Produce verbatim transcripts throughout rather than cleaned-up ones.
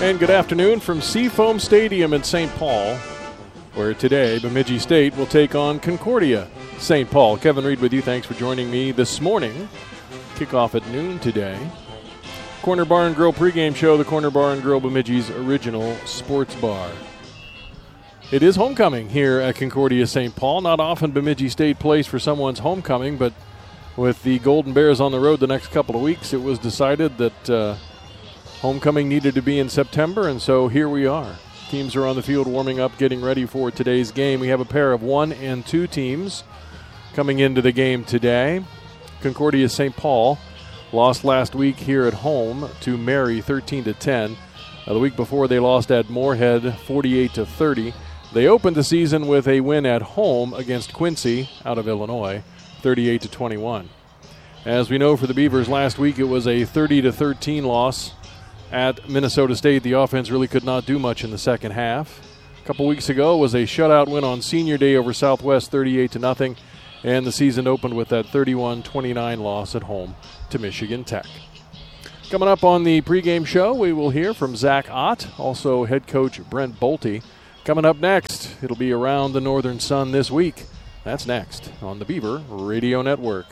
And good afternoon from Seafoam Stadium in Saint Paul, where today Bemidji State will take on Concordia Saint Paul. Kevin Reed with you. Thanks for joining me this morning. Kickoff at noon today. Corner Bar and Grill pregame show, the Corner Bar and Grill, Bemidji's original sports bar. It is homecoming here at Concordia Saint Paul. Not often Bemidji State plays for someone's homecoming, but with the Golden Bears on the road the next couple of weeks, it was decided that uh, homecoming needed to be in September, and so here we are. Teams are on the field warming up, getting ready for today's game. We have a pair of one and two teams coming into the game today. Concordia Saint Paul lost last week here at home to Mary thirteen to ten. Uh, the week before they lost at Moorhead forty-eight to thirty. They opened the season with a win at home against Quincy out of Illinois, thirty-eight to twenty-one. As we know for the Beavers, last week it was a thirty to thirteen loss at Minnesota State. The offense really could not do much in the second half. A couple weeks ago was a shutout win on Senior Day over Southwest, thirty-eight to nothing, and the season opened with that thirty-one twenty-nine loss at home to Michigan Tech. Coming up on the pregame show, we will hear from Zach Ott, also head coach Brent Bolte. Coming up next, it'll be Around the Northern Sun this week. That's next on the Beaver Radio Network.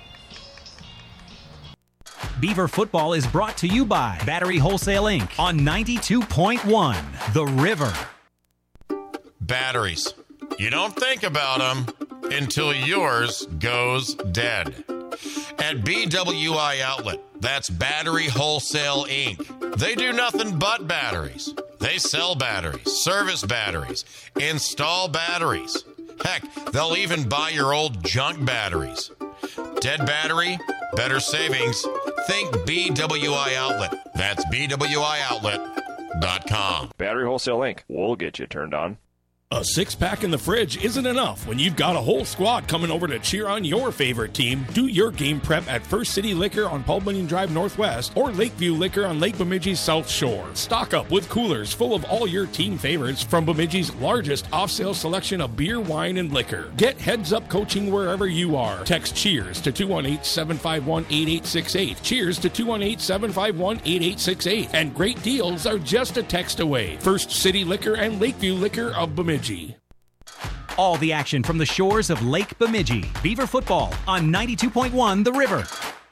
Beaver football is brought to you by Battery Wholesale Incorporated on ninety-two point one The River. Batteries. You don't think about them until yours goes dead. At B W I Outlet, that's Battery Wholesale Incorporated. They do nothing but batteries. They sell batteries, service batteries, install batteries. Heck, they'll even buy your old junk batteries. Dead battery, better savings. Think B W I Outlet. That's B W I outlet dot com. Battery Wholesale Incorporated. We'll get you turned on. A six-pack in the fridge isn't enough when you've got a whole squad coming over to cheer on your favorite team. Do your game prep at First City Liquor on Paul Bunyan Drive Northwest or Lakeview Liquor on Lake Bemidji's South Shore. Stock up with coolers full of all your team favorites from Bemidji's largest off-sale selection of beer, wine, and liquor. Get heads-up coaching wherever you are. Text CHEERS to two one eight, seven five one, eight eight six eight. CHEERS to two one eight, seven five one, eight eight six eight. And great deals are just a text away. First City Liquor and Lakeview Liquor of Bemidji. All the action from the shores of Lake Bemidji. Beaver football on ninety-two point one The River.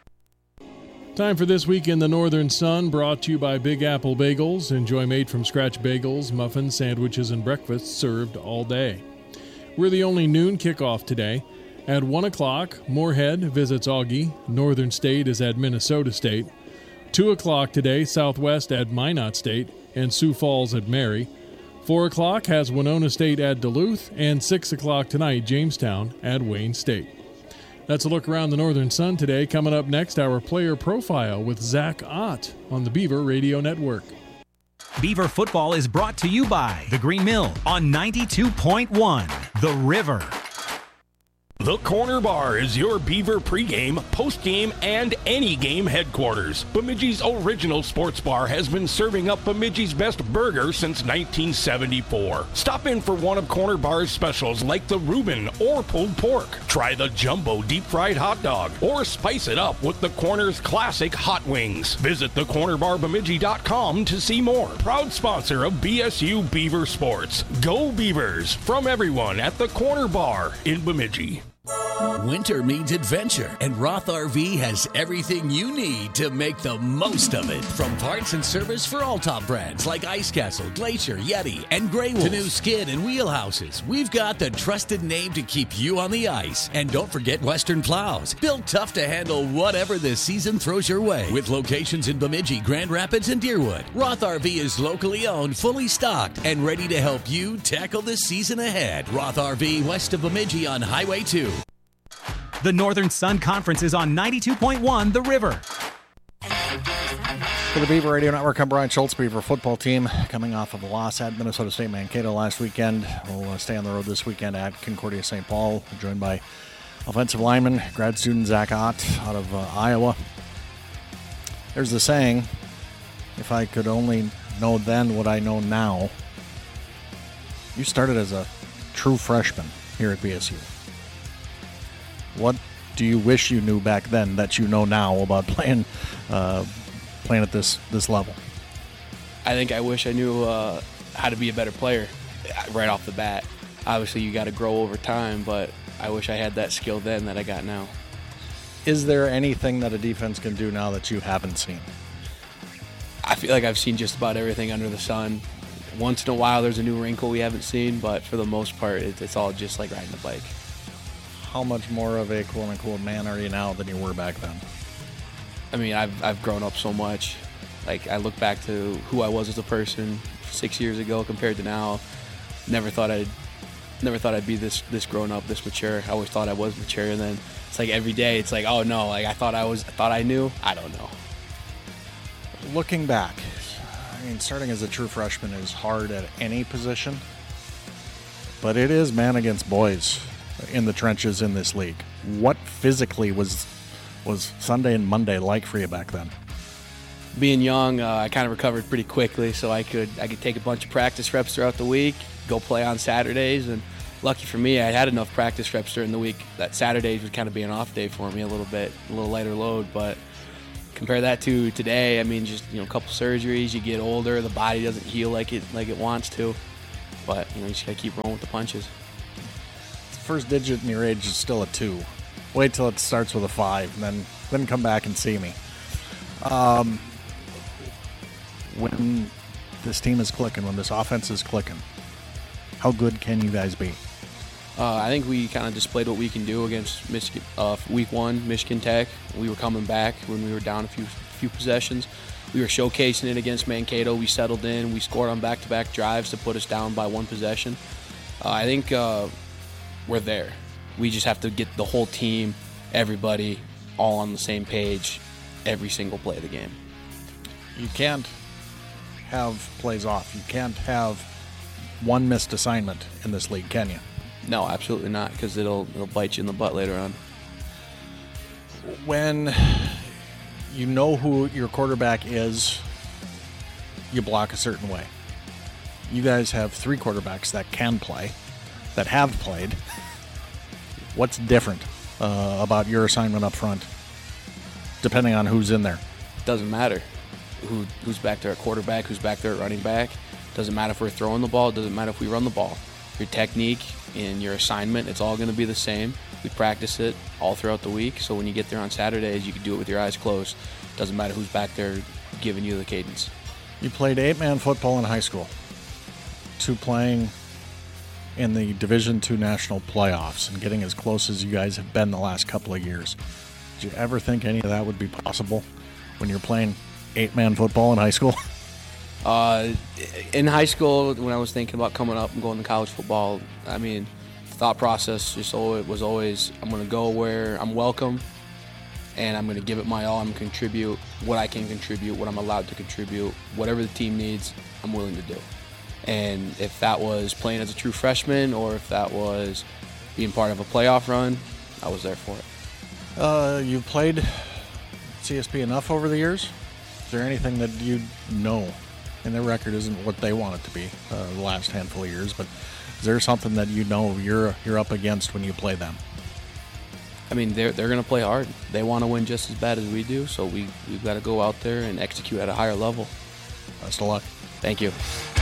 Time for This Week in the Northern Sun, brought to you by Big Apple Bagels. Enjoy made-from-scratch bagels, muffins, sandwiches, and breakfasts served all day. We're the only noon kickoff today. At one o'clock, Moorhead visits Augie. Northern State is at Minnesota State. two o'clock today, Southwest at Minot State, and Sioux Falls at Mary. four o'clock has Winona State at Duluth, and six o'clock tonight, Jamestown at Wayne State. That's a look around the Northern Sun today. Coming up next, our player profile with Zach Ott on the Beaver Radio Network. Beaver football is brought to you by The Green Mill on ninety-two point one The River. The Corner Bar is your Beaver pregame, postgame, and any game headquarters. Bemidji's original sports bar has been serving up Bemidji's best burger since nineteen seventy-four. Stop in for one of Corner Bar's specials like the Reuben or pulled pork. Try the jumbo deep-fried hot dog or spice it up with the Corner's classic hot wings. Visit the corner bar bemidji dot com to see more. Proud sponsor of B S U Beaver Sports. Go Beavers from everyone at the Corner Bar in Bemidji. Winter means adventure, and Roth R V has everything you need to make the most of it. From parts and service for all top brands like Ice Castle, Glacier, Yeti, and Grey Wolf to new skid and wheelhouses, we've got the trusted name to keep you on the ice. And don't forget Western Plows, built tough to handle whatever the season throws your way. With locations in Bemidji, Grand Rapids, and Deerwood, Roth R V is locally owned, fully stocked, and ready to help you tackle the season ahead. Roth R V west of Bemidji on Highway two. The Northern Sun Conference is on ninety-two point one The River. For the Beaver Radio Network, I'm Brian Schultz. Beaver football team coming off of a loss at Minnesota State Mankato last weekend. We'll uh, stay on the road this weekend at Concordia Saint Paul. We're joined by offensive lineman, grad student Zach Ott out of uh, Iowa. There's the saying, if I could only know then what I know now. You started as a true freshman here at B S U. What do you wish you knew back then that you know now about playing uh, playing at this this level? I think I wish I knew uh, how to be a better player right off the bat. Obviously, you got to grow over time, but I wish I had that skill then that I got now. Is there anything that a defense can do now that you haven't seen? I feel like I've seen just about everything under the sun. Once in a while, there's a new wrinkle we haven't seen, but for the most part, it, it's all just like riding a bike. How much more of a quote-unquote man are you now than you were back then? I mean, I've I've grown up so much. Like, I look back to who I was as a person six years ago compared to now. Never thought I'd never thought I'd be this this grown up, this mature. I always thought I was mature, and then it's like every day, it's like, oh no, like I thought I was, I thought I knew. I don't know. Looking back, I mean, starting as a true freshman is hard at any position, but it is man against boys in the trenches in this league. What physically was was Sunday and Monday like for you back then? Being young, uh, I kind of recovered pretty quickly, so I could I could take a bunch of practice reps throughout the week, go play on Saturdays, and lucky for me, I had enough practice reps during the week that Saturdays would kind of be an off day for me a little bit, a little lighter load. But compare that to today, I mean, just you know, a couple surgeries, you get older, the body doesn't heal like it like it wants to, but you know, you just gotta keep rolling with the punches. The first digit in your age is still a two. Wait till it starts with a five, and then then come back and see me. Um, when this team is clicking, when this offense is clicking, how good can you guys be? Uh, I think we kind of displayed what we can do against Michigan. Uh, week one, Michigan Tech. We were coming back when we were down a few few possessions. We were showcasing it against Mankato. We settled in. We scored on back-to-back drives to put us down by one possession. Uh, I think uh, we're there. We just have to get the whole team, everybody, all on the same page every single play of the game. You can't have plays off. You can't have one missed assignment in this league, can you? No, absolutely not, because it'll it'll bite you in the butt later on. When you know who your quarterback is, you block a certain way. You guys have three quarterbacks that can play, that have played. What's different uh, about your assignment up front, depending on who's in there? Doesn't matter who who's back there at quarterback, who's back there at running back. Doesn't matter if we're throwing the ball. Doesn't matter if we run the ball. Your technique and your assignment, it's all going to be the same. We practice it all throughout the week, so when you get there on Saturdays, you can do it with your eyes closed. Doesn't matter who's back there giving you the cadence. You played eight-man football in high school, to playing in the Division two national playoffs and getting as close as you guys have been the last couple of years. Did you ever think any of that would be possible when you're playing eight-man football in high school? Uh, in high school, when I was thinking about coming up and going to college football, I mean, the thought process just always, was always, I'm going to go where I'm welcome, and I'm going to give it my all. I'm going to contribute what I can contribute, what I'm allowed to contribute. Whatever the team needs, I'm willing to do. And if that was playing as a true freshman or if that was being part of a playoff run, I was there for it. Uh, you've played C S P enough over the years? Is there anything that you know? And their record isn't what they want it to be uh, the last handful of years, but is there something that you know you're you're up against when you play them? I mean, they're they're going to play hard. They want to win just as bad as we do, so we, we've got to go out there and execute at a higher level. Best of luck. Thank you.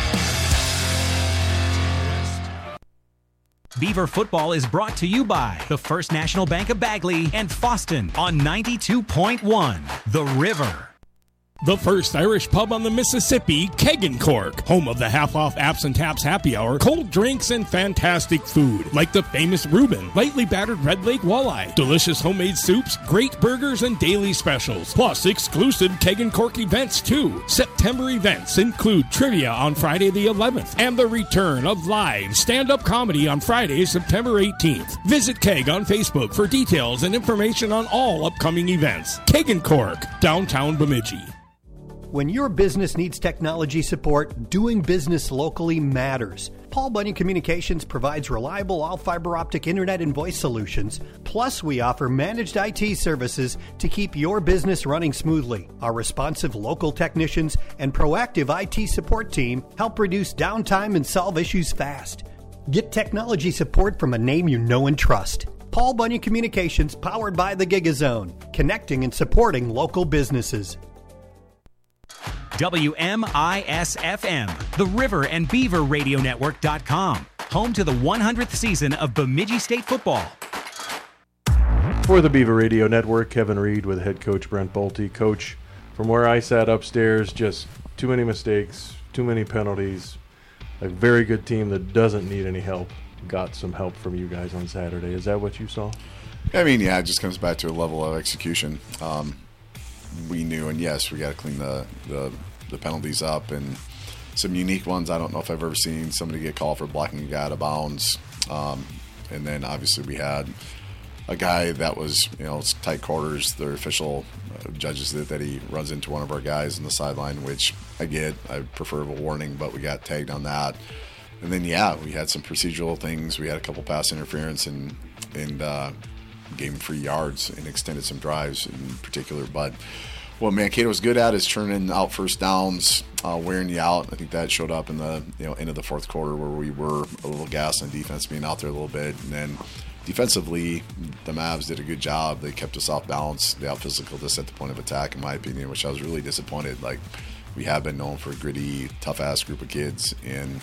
Beaver Football is brought to you by the First National Bank of Bagley and Foston on ninety-two point one The River. The first Irish pub on the Mississippi, Keg and Cork, home of the half-off Apps and Taps happy hour, cold drinks and fantastic food, like the famous Reuben, lightly battered Red Lake walleye, delicious homemade soups, great burgers, and daily specials, plus exclusive Keg and Cork events, too. September events include trivia on Friday the eleventh, and the return of live stand-up comedy on Friday, September eighteenth. Visit Keg on Facebook for details and information on all upcoming events. Keg and Cork, downtown Bemidji. When your business needs technology support, doing business locally matters. Paul Bunyan Communications provides reliable all-fiber optic internet and voice solutions. Plus, we offer managed I T services to keep your business running smoothly. Our responsive local technicians and proactive I T support team help reduce downtime and solve issues fast. Get technology support from a name you know and trust. Paul Bunyan Communications, powered by the Gigazone, connecting and supporting local businesses. W M I S F M, the River and Beaver Radio Network dot com, home to the one hundredth season of Bemidji State football. For the Beaver Radio Network, Kevin Reed with head coach Brent Bolte. Coach, from where I sat upstairs, just too many mistakes, too many penalties. A very good team that doesn't need any help got some help from you guys on Saturday. Is that what you saw? I mean, yeah, it just comes back to a level of execution. Um, we knew, and yes, we got to clean the, the the penalties up, and some unique ones. I don't know if I've ever seen somebody get called for blocking a guy out of bounds. Um, and then obviously we had a guy that was, you know, it's tight quarters. The official uh, judges that, that he runs into one of our guys on the sideline, which I get. I prefer a warning, but we got tagged on that. And then, yeah, we had some procedural things. We had a couple pass interference and and uh, gave him free yards and extended some drives in particular. But what Mankato was good at is churning out first downs, uh, wearing you out. I think that showed up in the you know end of the fourth quarter where we were a little gassed on defense, being out there a little bit, and then defensively, the Mavs did a good job. They kept us off balance. They out-physicaled us at the point of attack, in my opinion, which I was really disappointed. Like, we have been known for a gritty, tough-ass group of kids, and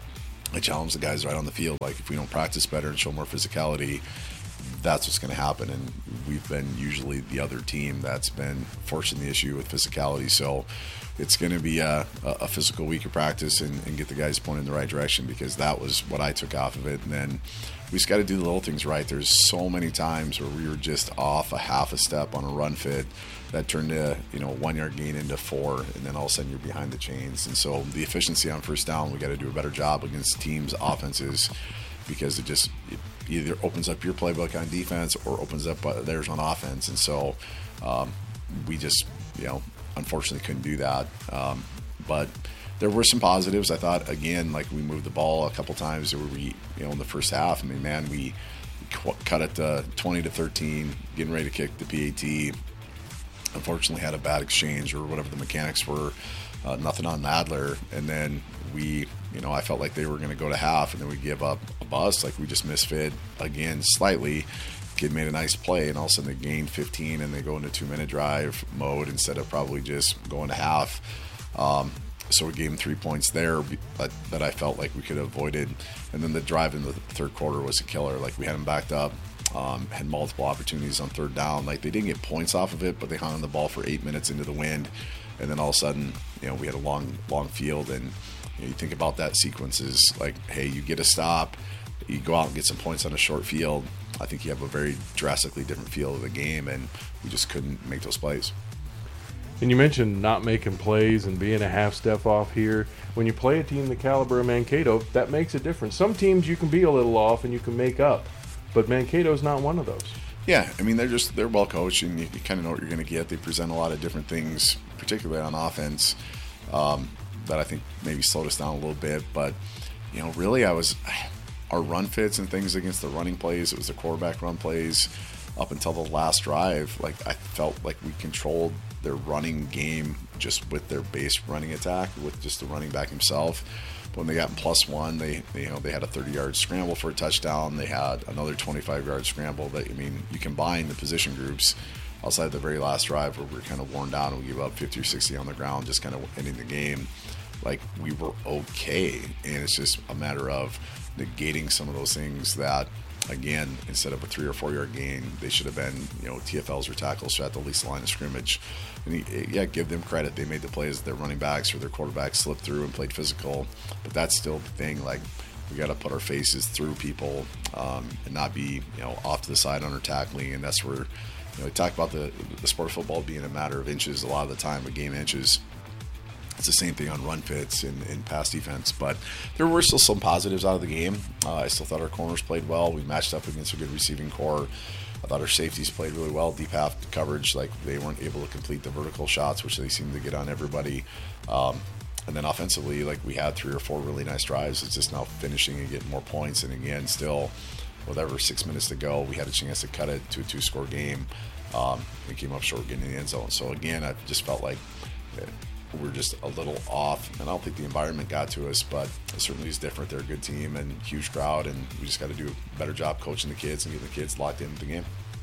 I challenge the guys right on the field. Like, if we don't practice better and show more physicality, that's what's going to happen. And we've been usually the other team that's been forcing the issue with physicality. So it's going to be a, a physical week of practice and, and get the guys pointed in the right direction, because that was what I took off of it. And then we just got to do the little things right. There's so many times where we were just off a half a step on a run fit that turned a you know one yard gain into four, and then all of a sudden you're behind the chains. And so the efficiency on first down, we got to do a better job against teams' offenses, because it just it either opens up your playbook on defense or opens up theirs on offense. And so um, we just you know unfortunately couldn't do that. Um, but there were some positives. I thought, again, like we moved the ball a couple times where we, you know, in the first half. I mean, man, we cut it to twenty to thirteen, getting ready to kick the P A T. Unfortunately, had a bad exchange or whatever the mechanics were. Uh, nothing on Madler, and then we, you know, I felt like they were going to go to half, and then we give up a bust. Like we just misfit again slightly. Kid made a nice play, and all of a sudden they gain fifteen, and they go into two-minute drive mode instead of probably just going to half. Um, So we gave him three points there that, that I felt like we could have avoided. And then the drive in the third quarter was a killer. Like we had them backed up, um, had multiple opportunities on third down. Like they didn't get points off of it, but they hung on the ball for eight minutes into the wind. And then all of a sudden, you know, we had a long, long field. And you know, you think about that sequence is like, hey, you get a stop, you go out and get some points on a short field. I think you have a very drastically different feel of the game, and we just couldn't make those plays. And you mentioned not making plays and being a half step off here. When you play a team the caliber of Mankato, that makes a difference. Some teams you can be a little off and you can make up, but Mankato's not one of those. Yeah, I mean, they're just they're well coached, and you, you kind of know what you're going to get. They present a lot of different things, particularly on offense, um, that I think maybe slowed us down a little bit. But, you know, really I was our run fits and things against the running plays. It was the quarterback run plays up until the last drive. Like I felt like we controlled their running game just with their base running attack, with just the running back himself. But when they got plus one, they, they you know they had a thirty-yard scramble for a touchdown. They had another twenty-five-yard scramble. That I mean, you combine the position groups outside the very last drive where we were kind of worn down and we gave up fifty or sixty on the ground, just kind of ending the game. Like we were okay, and it's just a matter of negating some of those things that, again, instead of a three or four yard gain, they should have been, you know, T F Ls or tackles at the least line of scrimmage. And he, yeah, give them credit. They made the plays. Their running backs or their quarterbacks slipped through and played physical. But that's still the thing. Like, we got to put our faces through people um, and not be, you know, off to the side on our tackling. And that's where, you know, we talk about the, the sport of football being a matter of inches a lot of the time, a game inches. It's the same thing on run fits and, and pass defense, but there were still some positives out of the game. Uh, I still thought our corners played well. We matched up against a good receiving core. I thought our safeties played really well. Deep half coverage, like they weren't able to complete the vertical shots, which they seemed to get on everybody. Um, and then offensively, like we had three or four really nice drives. It's just now finishing and getting more points. And again, still, whatever, six minutes to go, we had a chance to cut it to a two-score game. Um, we came up short getting in the end zone. So again, I just felt like we're just a little off, and I don't think the environment got to us, but it certainly is different. They're a good team and huge crowd, and we just got to do a better job coaching the kids and getting the kids locked into the game.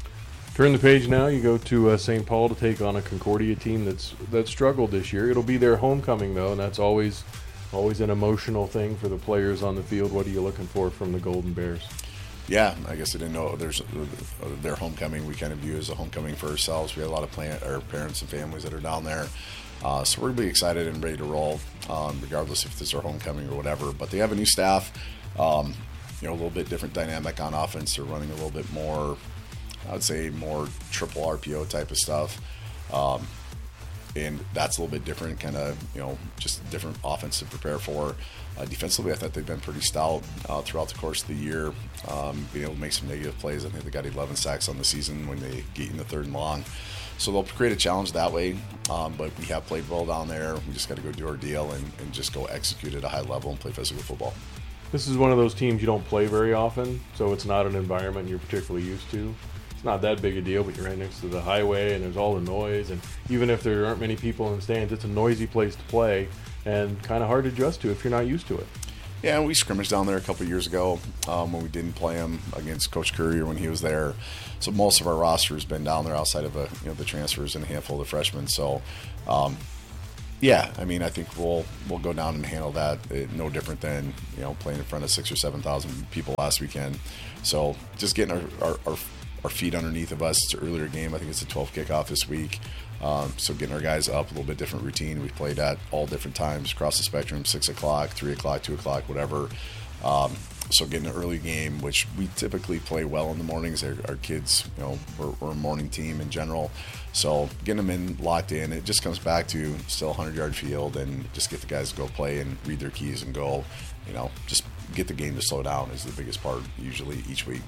Turn the page now. You go to uh, Saint Paul to take on a Concordia team that's that struggled this year. It'll be their homecoming, though, and that's always always an emotional thing for the players on the field. What are you looking for from the Golden Bears? Yeah, I guess I didn't know there's uh, their homecoming. We kind of view as a homecoming for ourselves. We have a lot of plant, our parents and families that are down there. Uh, so we're going to be excited and ready to roll, um, regardless if it's our homecoming or whatever. But they have a new staff, um, you know, a little bit different dynamic on offense. They're running a little bit more, I would say, more triple R P O type of stuff. Um, and that's a little bit different, kind of, you know, just different offense to prepare for. Uh, defensively, I thought they've been pretty stout uh, throughout the course of the year, um, being able to make some negative plays. I think they got eleven sacks on the season when they get in the third and long. So they'll create a challenge that way, um, but we have played well down there. We just got to go do our deal and, and just go execute at a high level and play physical football. This is one of those teams you don't play very often, so it's not an environment you're particularly used to. It's not that big a deal, but you're right next to the highway and there's all the noise, and even if there aren't many people in the stands, it's a noisy place to play and kind of hard to adjust to if you're not used to it. Yeah, we scrimmaged down there a couple of years ago um, when we didn't play him against Coach Currier when he was there. So most of our roster has been down there outside of a, you know, the transfers and a handful of the freshmen. So, um, yeah, I mean, I think we'll we'll go down and handle that. It, no different than, you know, playing in front of six or seven thousand people last weekend. So just getting our, our, our our feet underneath of us. It's an earlier game. I think it's a twelve kickoff this week. Um, so getting our guys up, a little bit different routine. We've played at all different times across the spectrum, six o'clock, three o'clock, two o'clock, whatever. Um, so getting an early game, which we typically play well in the mornings. Our, our kids, you know, we're, we're a morning team in general. So getting them in, locked in, it just comes back to still a hundred-yard field and just get the guys to go play and read their keys and go, you know, just get the game to slow down is the biggest part usually each week.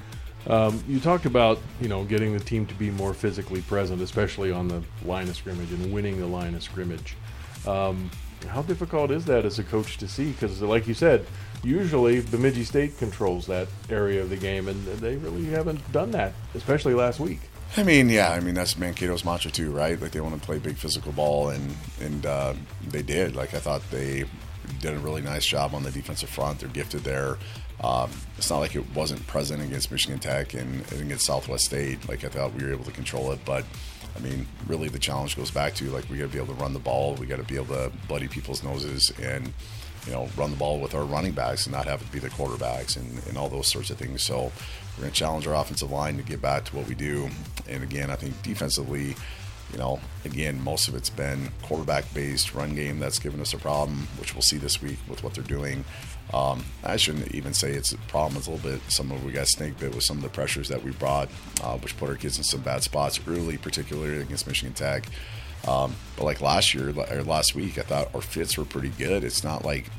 Um, you talked about, you know, getting the team to be more physically present, especially on the line of scrimmage and winning the line of scrimmage. Um, how difficult is that as a coach to see? Because, like you said, usually Bemidji State controls that area of the game, and they really haven't done that, especially last week. I mean, yeah, I mean, that's Mankato's mantra too, right? Like, they want to play big physical ball, and, and uh, they did. Like, I thought they did a really nice job on the defensive front. They're gifted there. Um, it's not like it wasn't present against Michigan Tech and, and against Southwest State. Like, I thought we were able to control it, but I mean, really the challenge goes back to, like, we got to be able to run the ball. We got to be able to bloody people's noses and, you know, run the ball with our running backs and not have it be the quarterbacks and, and all those sorts of things. So we're going to challenge our offensive line to get back to what we do. And again, I think defensively, you know, again, most of it's been quarterback-based run game that's given us a problem, which we'll see this week with what they're doing. Um, I shouldn't even say it's a problem. It's a little bit, some of we got snake bit with some of the pressures that we brought, uh, which put our kids in some bad spots early, particularly against Michigan Tech. Um, but like last year, or last week, I thought our fits were pretty good. It's not like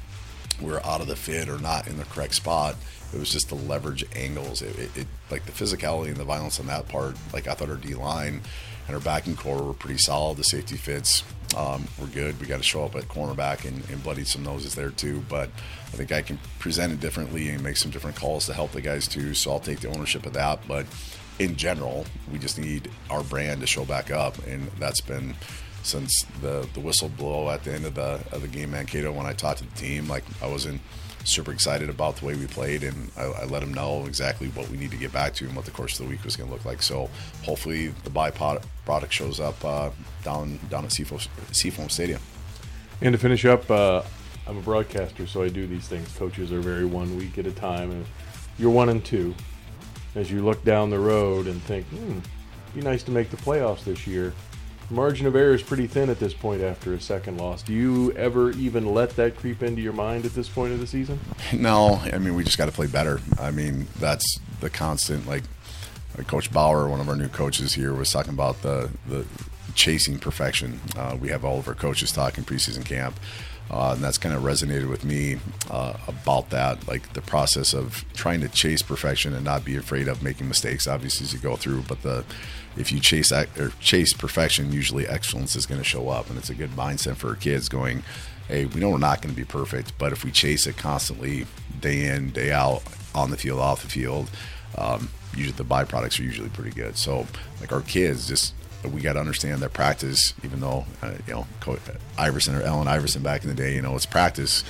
we're out of the fit or not in the correct spot. It was just the leverage angles. It, it, it like the physicality and the violence on that part. Like, I thought our D-line and our backing core were pretty solid. The safety fits um, were good. We got to show up at cornerback and, and bloody some noses there too. But I think I can present it differently and make some different calls to help the guys too. So I'll take the ownership of that. But in general, we just need our brand to show back up, and that's been since the the whistle blow at the end of the of the game, Mankato. When I talked to the team, like, I wasn't super excited about the way we played, and I, I let them know exactly what we need to get back to and what the course of the week was going to look like. So hopefully the byproduct shows up uh, down down at Seafoam, Seafoam Stadium. And to finish up, uh, I'm a broadcaster, so I do these things. Coaches are very one week at a time, and you're one and two. As you look down the road and think, hmm, be nice to make the playoffs this year. Margin of error is pretty thin at this point after a second loss. Do you ever even let that creep into your mind at this point of the season? No, I mean, we just got to play better. I mean, that's the constant, like, like Coach Bauer, one of our new coaches here, was talking about the, the chasing perfection. Uh, we have all of our coaches talking preseason camp. Uh, and that's kind of resonated with me uh, about that, like the process of trying to chase perfection and not be afraid of making mistakes, obviously, as you go through. But the if you chase or chase perfection, usually excellence is going to show up, and it's a good mindset for our kids. Going, hey, we know we're not going to be perfect, but if we chase it constantly, day in, day out, on the field, off the field, um, usually the byproducts are usually pretty good. So, like, our kids just. We got to understand that practice, even though, uh, you know, Coach Iverson or Ellen Iverson back in the day, you know, it's practice.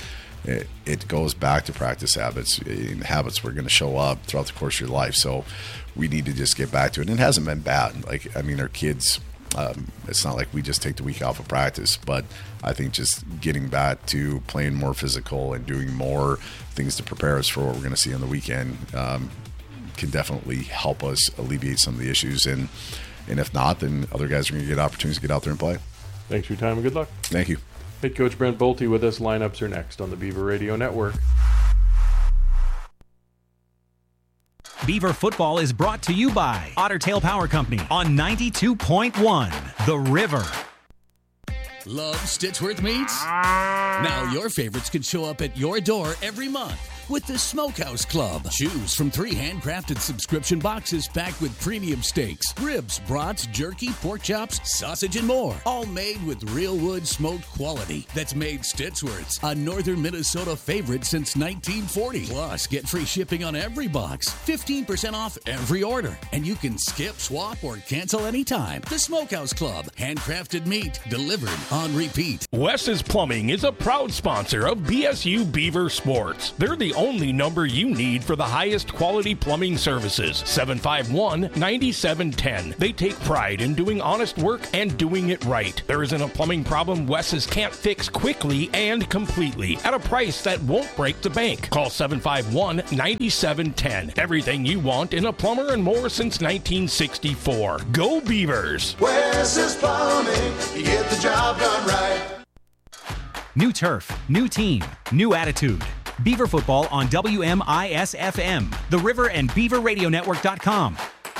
it, it goes back to practice habits. And habits were going to show up throughout the course of your life. So we need to just get back to it. And it hasn't been bad. Like, I mean, our kids, um, it's not like we just take the week off of practice, but I think just getting back to playing more physical and doing more things to prepare us for what we're going to see on the weekend um, can definitely help us alleviate some of the issues. And, and if not, then other guys are going to get opportunities to get out there and play. Thanks for your time and good luck. Thank you. Head coach Brent Bolte with us. Lineups are next on the Beaver Radio Network. Beaver football is brought to you by Otter Tail Power Company on ninety-two point one, The River. Love Stitchworth Meats? Now your favorites can show up at your door every month with the Smokehouse Club. Choose from three handcrafted subscription boxes packed with premium steaks, ribs, brats, jerky, pork chops, sausage, and more. All made with real wood smoked quality that's made Stitchworth's a northern Minnesota favorite since nineteen forty. Plus, get free shipping on every box, fifteen percent off every order, and you can skip, swap, or cancel anytime. The Smokehouse Club. Handcrafted meat delivered on repeat. Wes's Plumbing is a proud sponsor of B S U Beaver Sports. They're the only number you need for the highest quality plumbing services. seven five one, nine seven one zero. They take pride in doing honest work and doing it right. There isn't a plumbing problem Wes's can't fix quickly and completely at a price that won't break the bank. Call seven five one, nine seven one zero. Everything you want in a plumber and more since nineteen sixty-four. Go Beavers! Wes's Plumbing, you get the job done right. New turf, new team, new attitude. Beaver football on W M I S F M, The River, and Beaver Radio Network dot com.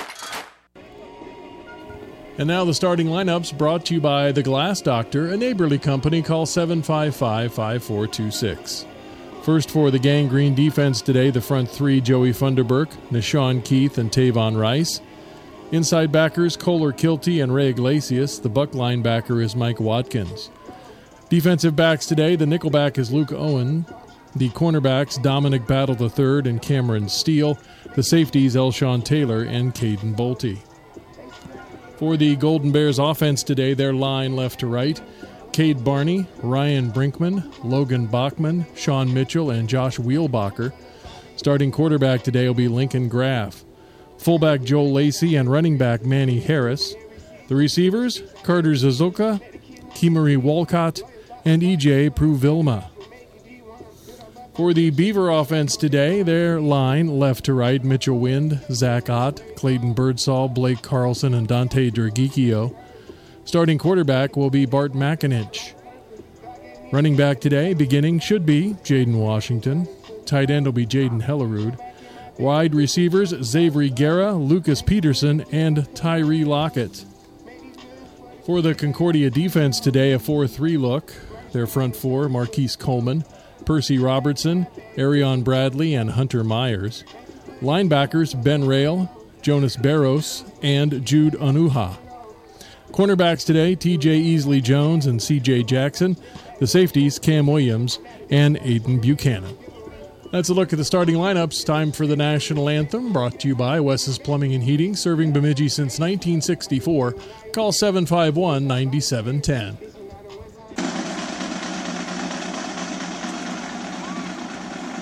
And now the starting lineups brought to you by The Glass Doctor, a neighborly company. Call seven five five, five four two six. First for the Gang Green defense today, the front three, Joey Funderburk, Nashawn Keith, and Tavon Rice. Inside backers, Kohler Kilty and Ray Iglesias. The Buck linebacker is Mike Watkins. Defensive backs today, the nickelback is Luke Owen. The cornerbacks, Dominic Battle the third and Cameron Steele. The safeties, Elshawn Taylor and Caden Bolte. For the Golden Bears offense today, their line left to right, Cade Barney, Ryan Brinkman, Logan Bachman, Sean Mitchell, and Josh Wheelbacher. Starting quarterback today will be Lincoln Graff. Fullback Joel Lacey and running back Manny Harris. The receivers, Carter Zazuka, Kimari Walcott, and E J Pruvilma. For the Beaver offense today, their line left to right, Mitchell Wind, Zach Ott, Clayton Birdsall, Blake Carlson, and Dante Dergicchio. Starting quarterback will be Bart McInich. Running back today, beginning, should be Jaden Washington. Tight end will be Jaden Hellerud. Wide receivers, Xavier Guerra, Lucas Peterson, and Tyree Lockett. For the Concordia defense today, a four three look. Their front four, Marquise Coleman, Percy Robertson, Arion Bradley, and Hunter Myers. Linebackers, Ben Rail, Jonas Barros, and Jude Onuha. Cornerbacks today, T J Easley Jones and C J Jackson. The safeties, Cam Williams and Aiden Buchanan. That's a look at the starting lineups. Time for the national anthem, brought to you by Wes's Plumbing and Heating, serving Bemidji since nineteen sixty-four. Call seven five one, nine seven one zero.